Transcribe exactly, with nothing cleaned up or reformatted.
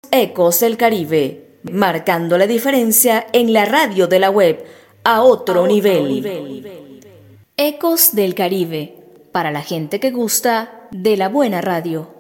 Ecos del Caribe, marcando la diferencia en la radio de la web a otro, a otro nivel. nivel. Ecos del Caribe, para la gente que gusta de la buena radio.